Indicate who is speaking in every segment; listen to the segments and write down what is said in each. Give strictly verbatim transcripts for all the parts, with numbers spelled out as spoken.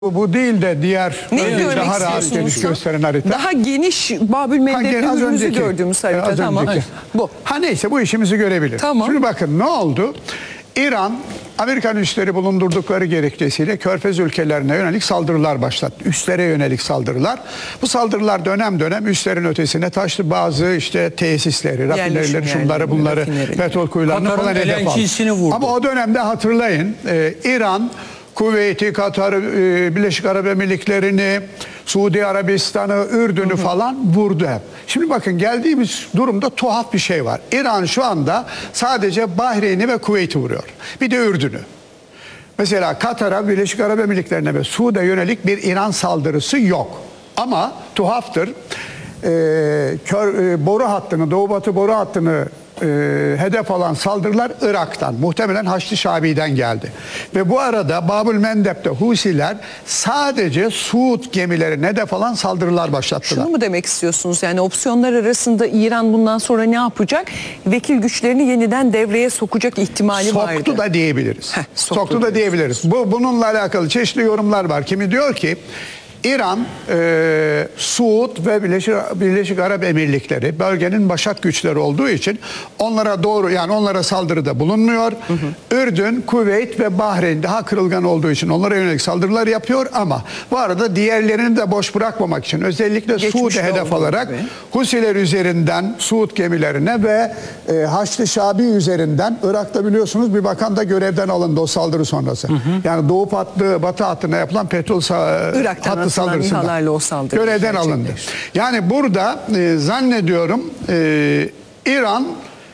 Speaker 1: Bu, bu değil de diğer
Speaker 2: ne
Speaker 1: daha rahat geniş gösteren harita.
Speaker 2: Daha geniş Babül Mendeb'imizi gördüğümüz harita.
Speaker 1: Az
Speaker 2: Tamam.
Speaker 1: önceki.
Speaker 2: Bu.
Speaker 1: Ha neyse bu işimizi görebilir.
Speaker 2: Tamam.
Speaker 1: Şimdi bakın ne oldu? İran, Amerikan üsleri bulundurdukları gerekçesiyle Körfez ülkelerine yönelik saldırılar başlattı. Üslere yönelik saldırılar. Bu saldırılar dönem dönem üslerin ötesine taştı. Bazı işte tesisleri, rafinerileri, şunları bunları, petrol kuyularını falan hedef aldı. Ama o dönemde hatırlayın e, İran, Kuveyt'i, Katar, e, Birleşik Arap Emirlikleri'ni, Suudi Arabistan'ı, Ürdün'ü falan vurdu hep. Şimdi bakın geldiğimiz durumda tuhaf bir şey var. İran şu anda sadece Bahreyn'i ve Kuveyt'i vuruyor. Bir de Ürdün'ü. Mesela Katar'a, Birleşik Arap Emirlikleri'ne ve Suud'a yönelik bir İran saldırısı yok. Ama tuhaftır. E, kör, e, boru hattını, Doğu Batı boru hattını e, hedef alan saldırılar Irak'tan, muhtemelen Haçlı Şabi'den geldi. Ve bu arada Babül Mendeb'de Husiler sadece Suud gemilerine hedef alan saldırılar başlattılar.
Speaker 2: Şunu mu demek istiyorsunuz? Yani opsiyonlar arasında İran bundan sonra ne yapacak? Vekil güçlerini yeniden devreye sokacak ihtimali
Speaker 1: Soktu
Speaker 2: vardı.
Speaker 1: Soktu da diyebiliriz. Heh, soktu soktu da diyebiliriz. Bu, bununla alakalı çeşitli yorumlar var. Kimi diyor ki İran, e, Suud ve Birleşik, Birleşik Arap Emirlikleri bölgenin başat güçleri olduğu için onlara doğru, yani onlara saldırıda bulunmuyor. Hı hı. Ürdün, Kuveyt ve Bahreyn daha kırılgan olduğu için onlara yönelik saldırılar yapıyor ama bu arada diğerlerini de boş bırakmamak için özellikle Suud'u hedef alarak gibi. Husiler üzerinden Suud gemilerine ve e, Haçlı Şabi üzerinden Irak'ta biliyorsunuz bir bakan da görevden alındı o saldırı sonrası. Hı hı. Yani Doğu hattı, Batı hattına yapılan petrol hattı saldırısından o saldırı görevden alındı. Yani burada e, zannediyorum e, İran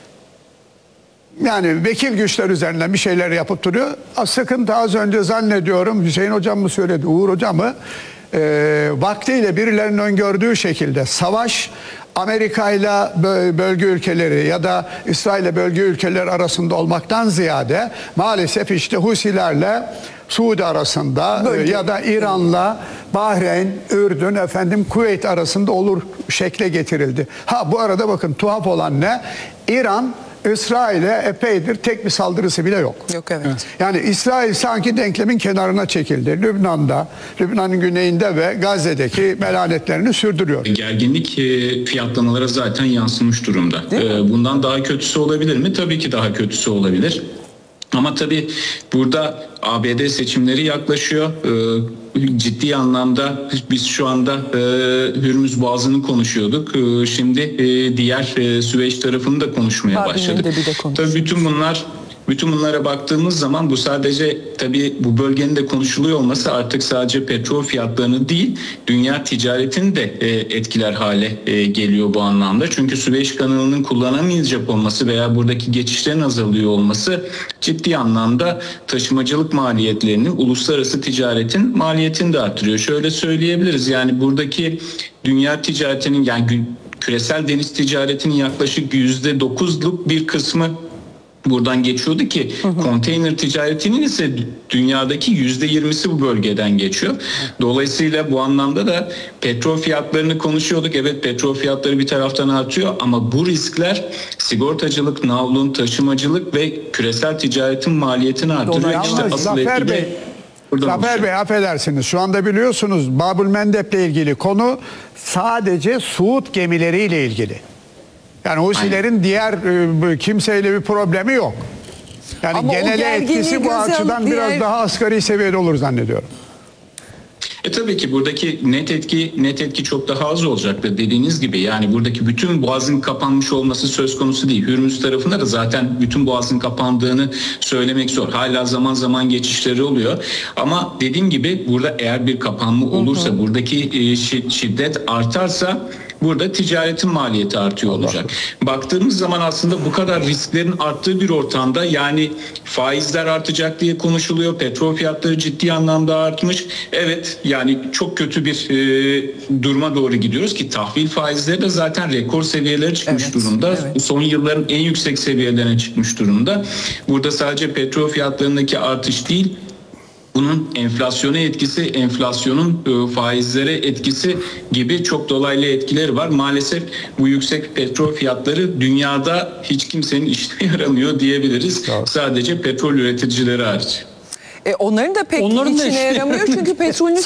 Speaker 1: yani vekil güçler üzerinden bir şeyler yapıp duruyor. Sıkıntı az önce zannediyorum Hüseyin Hocam mı söyledi, Uğur Hocam mı? E, vaktiyle birilerinin öngördüğü şekilde savaş Amerika ile bölge ülkeleri ya da İsrail ile bölge ülkeleri arasında olmaktan ziyade maalesef işte Husilerle Suudi arasında bölge ya da İran'la Bahreyn, Ürdün, efendim Kuveyt arasında olur şekle getirildi. Ha bu arada bakın tuhaf olan ne? İran İsrail'e epeydir tek bir saldırısı bile yok.
Speaker 2: Yok evet. evet.
Speaker 1: Yani İsrail sanki denklemin kenarına çekildi. Lübnan'da, Lübnan'ın güneyinde ve Gazze'deki melanetlerini sürdürüyor.
Speaker 3: Gerginlik fiyatlamalara zaten yansımış durumda. Bundan daha kötüsü olabilir mi? Tabii ki daha kötüsü olabilir. Ama tabii burada A B D seçimleri yaklaşıyor. Ee, ciddi anlamda biz şu anda e, Hürmüz Boğazı'nı konuşuyorduk. Ee, şimdi e, diğer e, Süveyş tarafını da konuşmaya
Speaker 2: Abi
Speaker 3: başladık. Tabii bütün bunlar Bütün bunlara baktığımız zaman bu sadece tabii bu bölgenin de konuşuluyor olması artık sadece petrol fiyatlarını değil dünya ticaretini de e, etkiler hale e, geliyor bu anlamda. Çünkü Süveyş kanalının kullanamayacak olması veya buradaki geçişlerin azalıyor olması ciddi anlamda taşımacılık maliyetlerini, uluslararası ticaretin maliyetini de arttırıyor. Şöyle söyleyebiliriz, yani buradaki dünya ticaretinin, yani küresel deniz ticaretinin yaklaşık yüzde dokuzluk bir kısmı buradan geçiyordu ki hı hı. konteyner ticaretinin ise dünyadaki yüzde yirmisi bu bölgeden geçiyor. Dolayısıyla bu anlamda da petrol fiyatlarını konuşuyorduk. Evet, petrol fiyatları bir taraftan artıyor ama bu riskler sigortacılık, navlun, taşımacılık ve küresel ticaretin maliyetini artırıyor. İşte asıl
Speaker 1: Zafer Bey, Zafer Bey affedersiniz. Şu anda biliyorsunuz Babül Mendeb'le ilgili konu sadece Suud gemileriyle ilgili. Yani Husilerin diğer e, kimseyle bir problemi yok. Yani ama genel etkisi bu açıdan diğer... biraz daha asgari seviyede olur zannediyorum.
Speaker 3: E tabii ki buradaki net etki net etki çok daha az olacaktır dediğiniz gibi. Yani buradaki bütün boğazın kapanmış olması söz konusu değil. Hürmüz tarafında da zaten bütün boğazın kapandığını söylemek zor. Hala zaman zaman geçişleri oluyor. Ama dediğim gibi burada eğer bir kapanma olursa, hı hı. buradaki şiddet artarsa burada ticaretin maliyeti artıyor olacak. Baktığımız zaman aslında bu kadar risklerin arttığı bir ortamda, yani faizler artacak diye konuşuluyor. Petrol fiyatları ciddi anlamda artmış. Evet, yani çok kötü bir e, duruma doğru gidiyoruz ki tahvil faizleri de zaten rekor seviyelere çıkmış evet, durumda. Evet. Son yılların en yüksek seviyelerine çıkmış durumda. Burada sadece petrol fiyatlarındaki artış değil, bunun enflasyona etkisi, enflasyonun faizlere etkisi gibi çok dolaylı etkileri var. Maalesef bu yüksek petrol fiyatları dünyada hiç kimsenin işine yaramıyor diyebiliriz. Evet. Sadece petrol üreticileri hariç.
Speaker 2: E, onların da pek
Speaker 4: Onların da
Speaker 2: içine
Speaker 4: işine
Speaker 2: yaramıyor çünkü petrolün